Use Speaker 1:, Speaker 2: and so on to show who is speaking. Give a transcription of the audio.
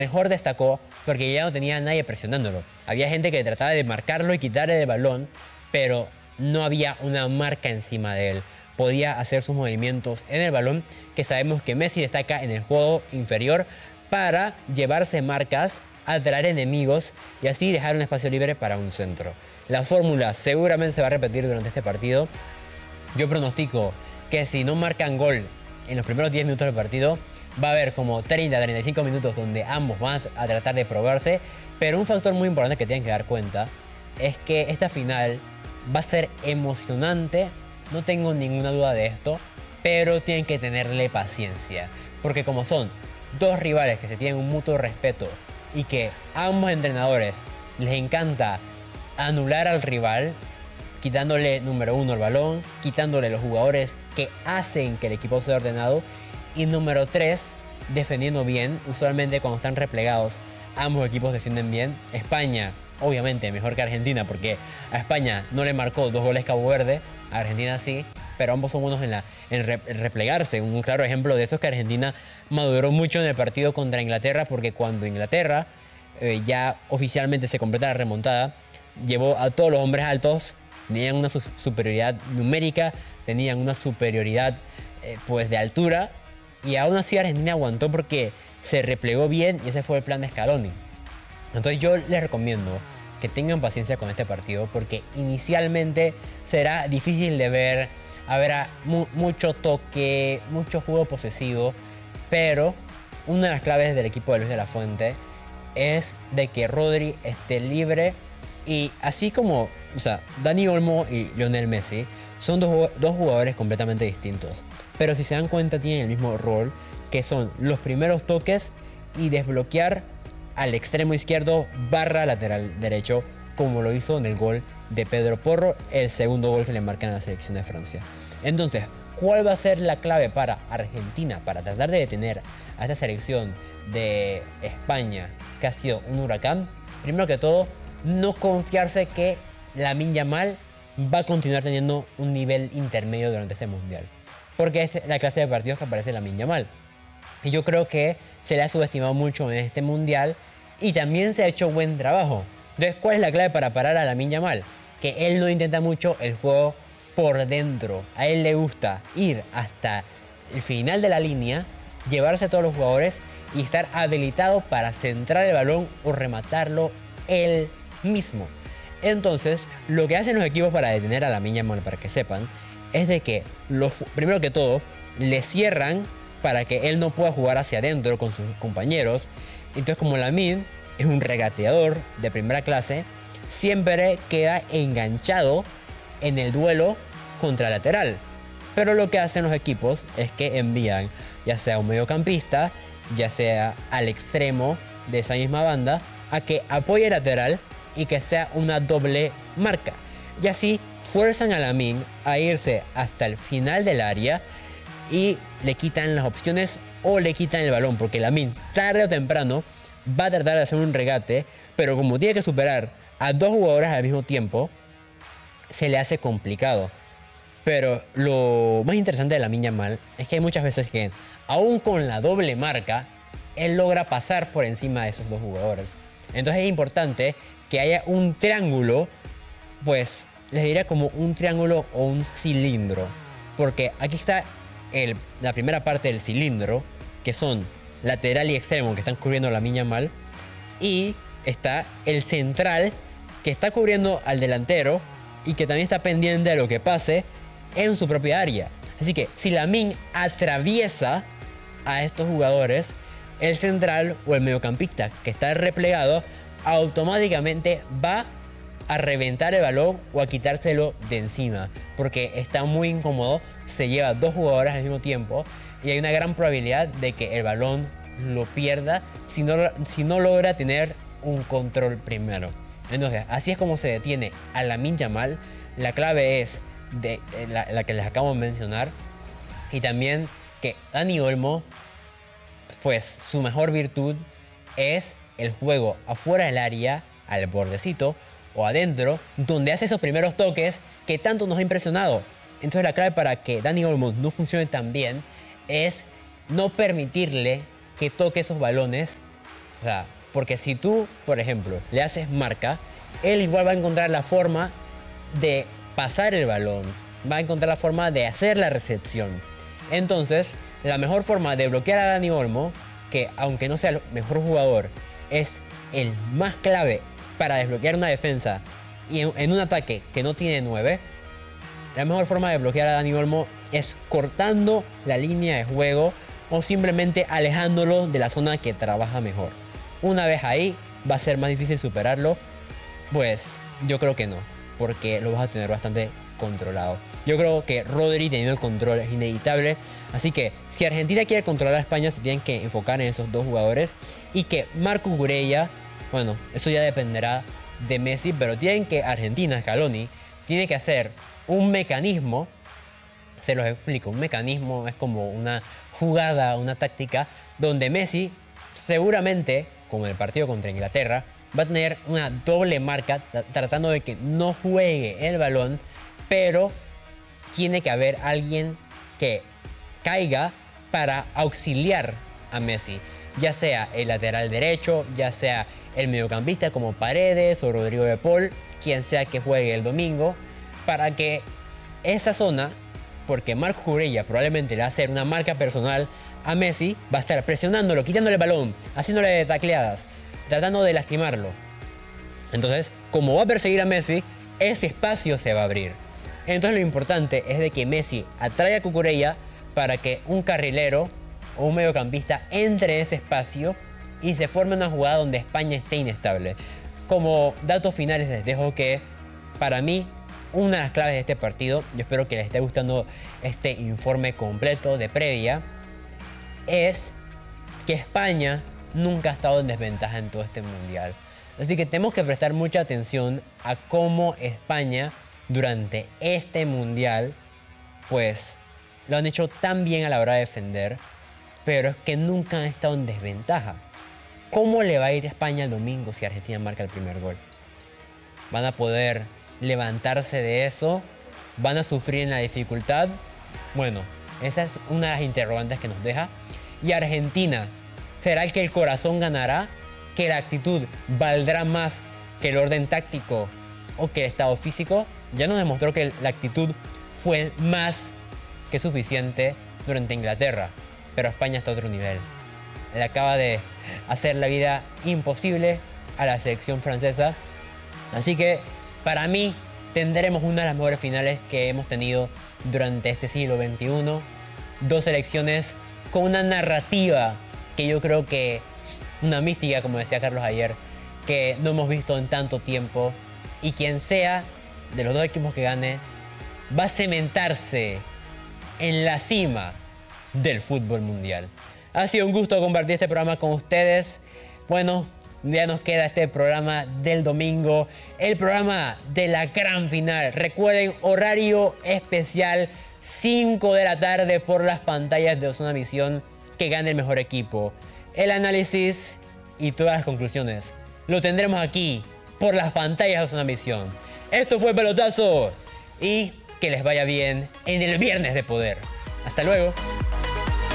Speaker 1: mejor destacó porque ya no tenía a nadie presionándolo. Había gente que trataba de marcarlo y quitarle el balón, pero no había una marca encima de él. Podía hacer sus movimientos en el balón, que sabemos que Messi destaca en el juego inferior para llevarse marcas, atraer enemigos y así dejar un espacio libre para un centro. La fórmula seguramente se va a repetir durante este partido. Yo pronostico que si no marcan gol en los primeros 10 minutos del partido, va a haber como 30-35 minutos donde ambos van a tratar de probarse. Pero un factor muy importante que tienen que dar cuenta es que esta final va a ser emocionante. No tengo ninguna duda de esto, pero tienen que tenerle paciencia. Porque como son dos rivales que se tienen un mutuo respeto y que a ambos entrenadores les encanta anular al rival, quitándole número uno el balón, quitándole los jugadores que hacen que el equipo sea ordenado, y número tres, defendiendo bien. Usualmente cuando están replegados, ambos equipos defienden bien. España, obviamente, mejor que Argentina, porque a España no le marcó 2 goles Cabo Verde, a Argentina sí, pero ambos son buenos en replegarse. Un claro ejemplo de eso es que Argentina maduró mucho en el partido contra Inglaterra, porque cuando Inglaterra ya oficialmente se completa la remontada, llevó a todos los hombres altos, tenían una superioridad numérica, tenían una superioridad pues de altura, y aún así Argentina aguantó porque se replegó bien y ese fue el plan de Scaloni. Entonces yo les recomiendo que tengan paciencia con este partido porque inicialmente será difícil de ver, habrá mucho toque, mucho juego posesivo, pero una de las claves del equipo de Luis de la Fuente es de que Rodri esté libre. Y así como, o sea, Dani Olmo y Lionel Messi son dos jugadores completamente distintos. Pero si se dan cuenta tienen el mismo rol, que son los primeros toques y desbloquear al extremo izquierdo barra lateral derecho, como lo hizo en el gol de Pedro Porro, el segundo gol que le marcan a la selección de Francia. Entonces, ¿cuál va a ser la clave para Argentina para tratar de detener a esta selección de España, que ha sido un huracán? Primero que todo, no confiarse que Lamine Yamal va a continuar teniendo un nivel intermedio durante este mundial, porque es la clase de partidos que aparece Lamine Yamal. Y yo creo que se le ha subestimado mucho en este mundial y también se ha hecho buen trabajo. Entonces, ¿cuál es la clave para parar a Lamine Yamal? Que él no intenta mucho el juego por dentro. A él le gusta ir hasta el final de la línea, llevarse a todos los jugadores y estar habilitado para centrar el balón o rematarlo él mismo. Entonces, lo que hacen los equipos para detener a Lamine Yamal, para que sepan, es de que primero que todo le cierran para que él no pueda jugar hacia adentro con sus compañeros. Entonces, como Lamine es un regateador de primera clase, siempre queda enganchado en el duelo contra lateral. Pero lo que hacen los equipos es que envían ya sea un mediocampista, ya sea al extremo de esa misma banda, a que apoye el lateral y que sea una doble marca. Y así fuerzan a Lamine a irse hasta el final del área y le quitan las opciones o le quitan el balón, porque Lamine tarde o temprano va a tratar de hacer un regate, pero como tiene que superar a dos jugadores al mismo tiempo, se le hace complicado. Pero lo más interesante de Lamine Yamal es que hay muchas veces que, aún con la doble marca, él logra pasar por encima de esos dos jugadores. Entonces es importante que haya un triángulo, pues les diría como un triángulo o un cilindro. Porque aquí está la primera parte del cilindro, que son lateral y extremo, que están cubriendo a Lamine Yamal. Y está el central, que está cubriendo al delantero y que también está pendiente de lo que pase en su propia área. Así que si Lamine atraviesa a estos jugadores, el central o el mediocampista que está replegado automáticamente va a reventar el balón o a quitárselo de encima, porque está muy incómodo, se lleva dos jugadores al mismo tiempo y hay una gran probabilidad de que el balón lo pierda si no logra tener un control primero. Entonces, así es como se detiene a Lamine Yamal. La clave es la que les acabo de mencionar, y también que Dani Olmo, pues su mejor virtud es el juego afuera del área, al bordecito o adentro, donde hace esos primeros toques que tanto nos ha impresionado. Entonces la clave para que Dani Olmo no funcione tan bien es no permitirle que toque esos balones O sea, porque si tú, por ejemplo, le haces marca, él igual va a encontrar la forma de pasar el balón, va a encontrar la forma de hacer la recepción. Entonces, la mejor forma de bloquear a Dani Olmo, que aunque no sea el mejor jugador, es el más clave para desbloquear una defensa y en un ataque que no tiene 9, la mejor forma de bloquear a Dani Olmo es cortando la línea de juego o simplemente alejándolo de la zona que trabaja mejor. Una vez ahí, va a ser más difícil superarlo. Pues yo creo que no, porque lo vas a tener bastante controlado. Yo creo que Rodri teniendo el control es inevitable. Así que si Argentina quiere controlar a España, se tienen que enfocar en esos dos jugadores. Y que Marco Cucurella, bueno, eso ya dependerá de Messi, pero tienen que Argentina, Scaloni, tiene que hacer un mecanismo. Se los explico, un mecanismo es como una jugada, una táctica, donde Messi seguramente, como en el partido contra Inglaterra, va a tener una doble marca tratando de que no juegue el balón, pero tiene que haber alguien que caiga para auxiliar a Messi, ya sea el lateral derecho, ya sea el mediocampista como Paredes o Rodrigo de Paul, quien sea que juegue el domingo, para que esa zona, porque Marco Cucurella probablemente le va a hacer una marca personal a Messi, va a estar presionándolo, quitándole el balón, haciéndole tacleadas, tratando de lastimarlo. Entonces, como va a perseguir a Messi, ese espacio se va a abrir. Entonces lo importante es de que Messi atraiga a Cucurella para que un carrilero o un mediocampista entre en ese espacio y se forme una jugada donde España esté inestable. Como datos finales les dejo que, para mí, una de las claves de este partido, yo espero que les esté gustando este informe completo de previa, es que España nunca ha estado en desventaja en todo este mundial. Así que tenemos que prestar mucha atención a cómo España durante este mundial pues lo han hecho tan bien a la hora de defender, pero es que nunca han estado en desventaja. ¿Cómo le va a ir a España el domingo si Argentina marca el primer gol? ¿Van a poder levantarse de eso? ¿Van a sufrir en la dificultad? Bueno, esa es una de las interrogantes que nos deja. ¿Y Argentina? ¿Será el que el corazón ganará? ¿Que la actitud valdrá más que el orden táctico o que el estado físico? Ya nos demostró que la actitud fue más que suficiente durante Inglaterra, pero España está a otro nivel. Le acaba de hacer la vida imposible a la selección francesa. Así que para mí tendremos una de las mejores finales que hemos tenido durante este siglo XXI. Dos selecciones con una narrativa que yo creo que, una mística, como decía Carlos ayer, que no hemos visto en tanto tiempo. Y quien sea de los dos equipos que gane va a cementarse en la cima del fútbol mundial. Ha sido un gusto compartir este programa con ustedes. Bueno, ya nos queda este programa del domingo, el programa de la gran final. Recuerden, horario especial, 5 de la tarde por las pantallas de Ozona Visión. Que gane el mejor equipo. El análisis y todas las conclusiones lo tendremos aquí por las pantallas de Ozona Visión. Esto fue Pelotazo y que les vaya bien en el Viernes de Poder. Hasta luego.